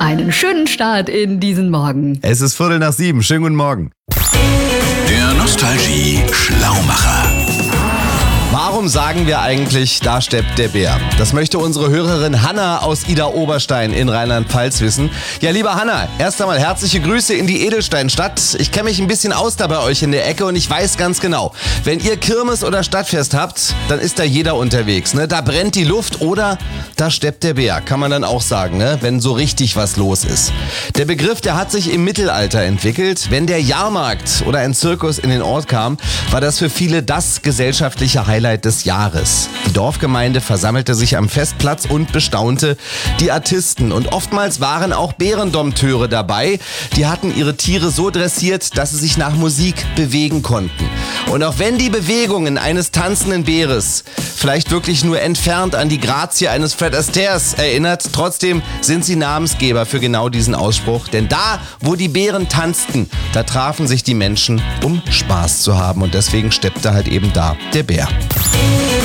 Einen schönen Start in diesen Morgen. Es ist 6:45. Schönen guten Morgen. Der Nostalgie-Schlaumacher. Warum sagen wir eigentlich, da steppt der Bär? Das möchte unsere Hörerin Hanna aus Idar-Oberstein in Rheinland-Pfalz wissen. Ja, liebe Hanna, erst einmal herzliche Grüße in die Edelsteinstadt. Ich kenne mich ein bisschen aus da bei euch in der Ecke und ich weiß ganz genau, wenn ihr Kirmes oder Stadtfest habt, dann ist da jeder unterwegs. Ne? Da brennt die Luft oder da steppt der Bär, kann man dann auch sagen, ne? Wenn so richtig was los ist. Der Begriff, der hat sich im Mittelalter entwickelt. Wenn der Jahrmarkt oder ein Zirkus in den Ort kam, war das für viele das gesellschaftliche Highlight des Jahres. Die Dorfgemeinde versammelte sich am Festplatz und bestaunte die Artisten. Und oftmals waren auch Bärendompteure dabei. Die hatten ihre Tiere so dressiert, dass sie sich nach Musik bewegen konnten. Und auch wenn die Bewegungen eines tanzenden Bäres vielleicht wirklich nur entfernt an die Grazie eines Fred Astaire's erinnert, trotzdem sind sie Namensgeber für genau diesen Ausspruch. Denn da, wo die Bären tanzten, da trafen sich die Menschen, um Spaß zu haben. Und deswegen steppte halt eben da der Bär.